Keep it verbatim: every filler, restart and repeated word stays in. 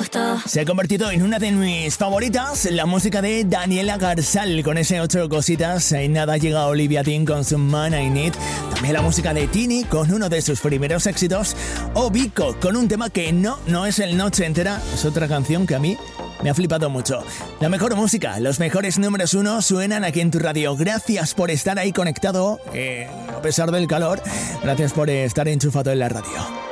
gusta. Se ha convertido en una de mis favoritas, la música de Daniela Garzal con ese ocho cositas. En nada llega Olivia Dean con su Man I Need. También la música de Tini con uno de sus primeros éxitos. O Vico con un tema que no, no es el Noche Entera. Es otra canción que a mí me ha flipado mucho. La mejor música, los mejores números uno suenan aquí en tu radio. Gracias por estar ahí conectado, eh, a pesar del calor. Gracias por estar enchufado en la radio.